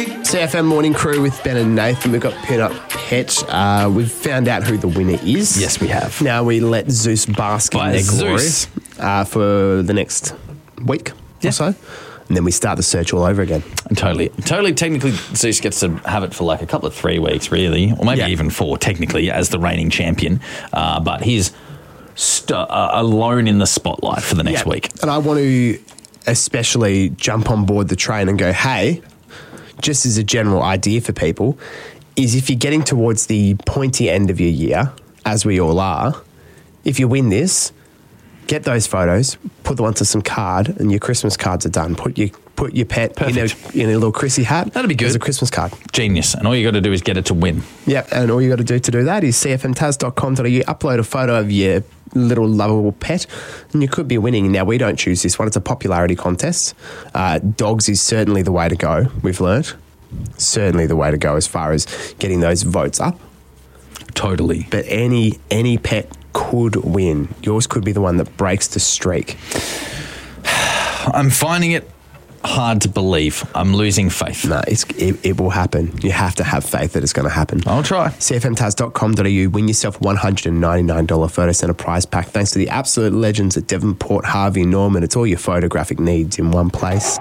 CFM Morning Crew with Ben and Nathan. We've got Pin Up Pet. We've found out who the winner is. Yes, we have. Now we let Zeus bask in their glory for the next week or so. And then we start the search all over again. Totally. Technically, Zeus gets to have it for like a couple of 3 weeks, really, or maybe even 4, technically, as the reigning champion. But he's alone in the spotlight for the next week. And I want to especially jump on board the train and go, hey, just as a general idea for people, is if you're getting towards the pointy end of your year, as we all are, if you win this, get those photos, put them onto some card, and your Christmas cards are done. Put your pet in a little Chrissy hat. That'd be good. As a Christmas card. Genius. And all you got to do is get it to win. Yep. And all you got to do that is cfmtaz.com.au, upload a photo of your little lovable pet, and you could be winning. Now, we don't choose this one. It's a popularity contest. Dogs is certainly the way to go, we've learnt. Certainly the way to go as far as getting those votes up. Totally. But any pet could win. Yours could be the one that breaks the streak. I'm finding it hard to believe. I'm losing faith. No, it will happen. You have to have faith that it's going to happen. I'll try. cfmtaz.com.au. Win yourself $199 photo center prize pack thanks to the absolute legends at Devonport, Harvey Norman. It's all your photographic needs in one place.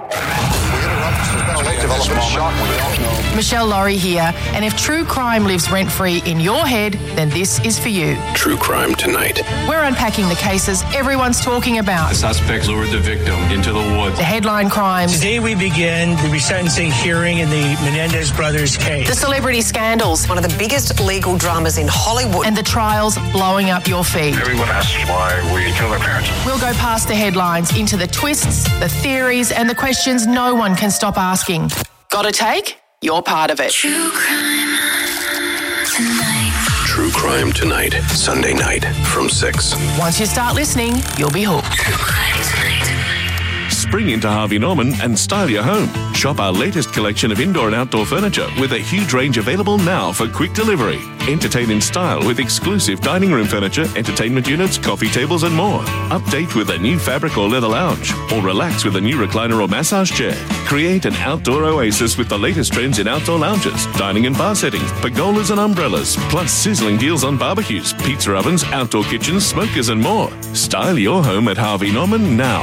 Michelle Laurie here, and if true crime lives rent-free in your head, then this is for you. True Crime Tonight. We're unpacking the cases everyone's talking about. The suspects lured the victim into the woods. The headline crimes. Today we begin the resentencing hearing in the Menendez brothers case. The celebrity scandals. One of the biggest legal dramas in Hollywood. And the trials blowing up your feed. Everyone asks why we kill their parents. We'll go past the headlines into the twists, the theories, and the questions no one can stop asking. Got a take? You're part of it. True Crime Tonight. True Crime Tonight, Sunday night from 6. Once you start listening, you'll be hooked. True Crime Tonight. Spring into Harvey Norman and style your home. Shop our latest collection of indoor and outdoor furniture with a huge range available now for quick delivery. Entertain in style with exclusive dining room furniture, entertainment units, coffee tables and more. Update with a new fabric or leather lounge, or relax with a new recliner or massage chair. Create an outdoor oasis with the latest trends in outdoor lounges, dining and bar settings, pergolas and umbrellas, plus sizzling deals on barbecues, pizza ovens, outdoor kitchens, smokers and more. Style your home at Harvey Norman now.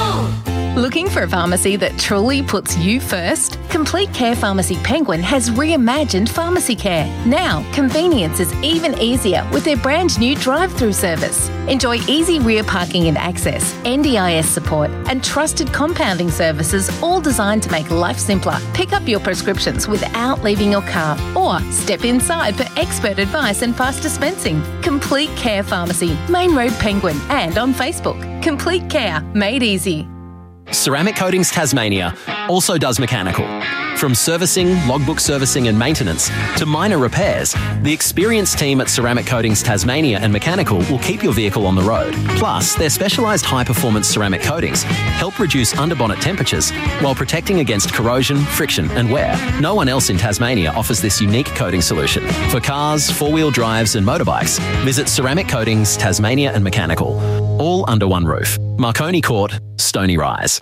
Looking for a pharmacy that truly puts you first? Complete Care Pharmacy Penguin has reimagined pharmacy care. Now, convenience is even easier with their brand new drive-through service. Enjoy easy rear parking and access, NDIS support, and trusted compounding services, all designed to make life simpler. Pick up your prescriptions without leaving your car, or step inside for expert advice and fast dispensing. Complete Care Pharmacy, Main Road Penguin, and on Facebook. Complete Care, made easy. Ceramic Coatings Tasmania also does mechanical. From servicing, logbook servicing and maintenance to minor repairs, the experienced team at Ceramic Coatings Tasmania and Mechanical will keep your vehicle on the road. Plus, their specialised high-performance ceramic coatings help reduce underbonnet temperatures while protecting against corrosion, friction and wear. No one else in Tasmania offers this unique coating solution. For cars, four-wheel drives and motorbikes, visit Ceramic Coatings Tasmania and Mechanical. All under one roof. Marconi Court, Stony Rise.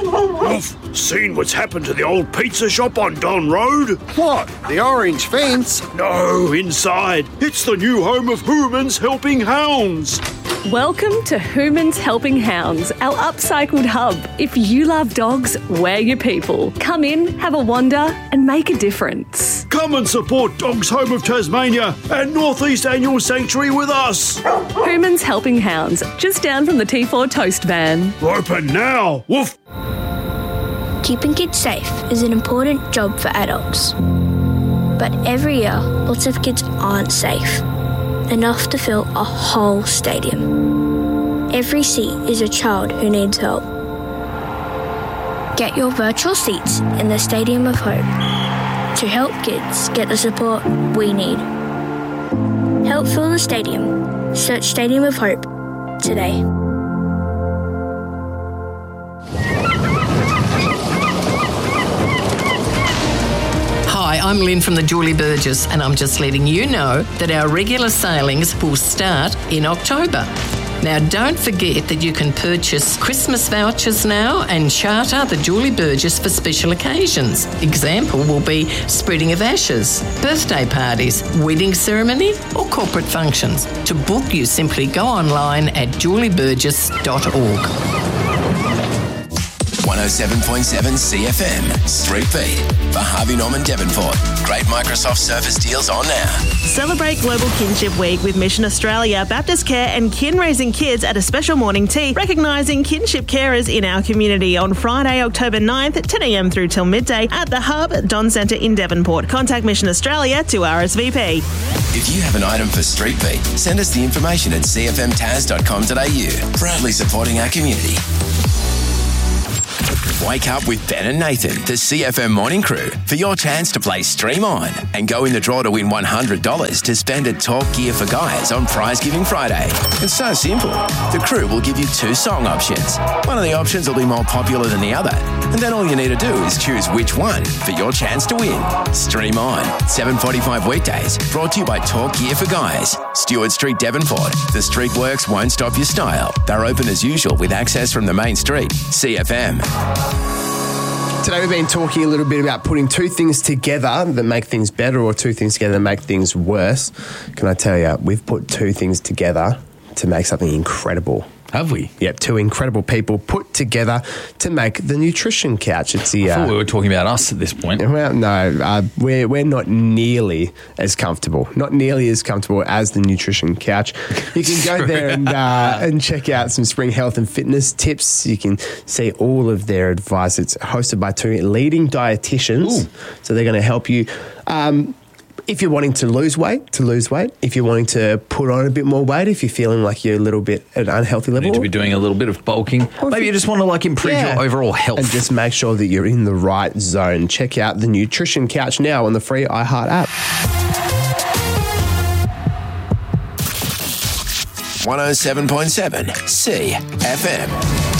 I've seen what's happened to the old pizza shop on Don Road. What? The orange fence? No, inside. It's the new home of Hooman's Helping Hounds. Welcome to Hooman's Helping Hounds, our upcycled hub. If you love dogs, we're your people. Come in, have a wander, and make a difference. Come and support Dogs Home of Tasmania and North East Annual Sanctuary with us. Hooman's Helping Hounds, just down from the T4 Toast van. Open now. Woof. Keeping kids safe is an important job for adults. But every year, lots of kids aren't safe. Enough to fill a whole stadium. Every seat is a child who needs help. Get your virtual seats in the Stadium of Hope to help kids get the support we need. Help fill the stadium. Search Stadium of Hope today. Hi, I'm Lynn from the Julie Burgess, and I'm just letting you know that our regular sailings will start in October. Now, don't forget that you can purchase Christmas vouchers now and charter the Julie Burgess for special occasions. Example will be spreading of ashes, birthday parties, wedding ceremony or corporate functions. To book, you simply go online at julieburgess.org. 107.7 CFM, Street Beat for Harvey Norman Devonport. Great Microsoft Surface deals on now. Celebrate Global Kinship Week with Mission Australia, Baptist Care and Kin Raising Kids at a special morning tea, recognising kinship carers in our community on Friday, October 9th at 10 a.m. through till midday at the Hub, Don Centre in Devonport. Contact Mission Australia to RSVP. If you have an item for Street Beat, send us the information at cfmtaz.com.au. Proudly supporting our community. Wake up with Ben and Nathan, the CFM morning crew, for your chance to play Stream On and go in the draw to win $100 to spend at Talk Gear for Guys on Prize Giving Friday. It's so simple. The crew will give you 2 song options. One of the options will be more popular than the other, and then all you need to do is choose which one for your chance to win. Stream On, 7:45 weekdays, brought to you by Talk Gear for Guys. Stewart Street, Devonport. The street works won't stop your style. They're open as usual with access from the main street. CFM. Today we've been talking a little bit about putting 2 things together that make things better or 2 things together that make things worse. Can I tell you, we've put 2 things together to make something incredible. Have we? Yep, 2 incredible people put together to make the Nutrition Couch. It's the. I thought we were talking about us at this point. Well, no, we're not nearly as comfortable. Not nearly as comfortable as the Nutrition Couch. You can go there and check out some spring health and fitness tips. You can see all of their advice. It's hosted by 2 leading dietitians, so they're going to help you. If you're wanting to lose weight. If you're wanting to put on a bit more weight, if you're feeling like you're a little bit at an unhealthy level. You need to be doing a little bit of bulking. Maybe you just want to improve your overall health. And just make sure that you're in the right zone. Check out the Nutrition Couch now on the free iHeart app. 107.7 CFM.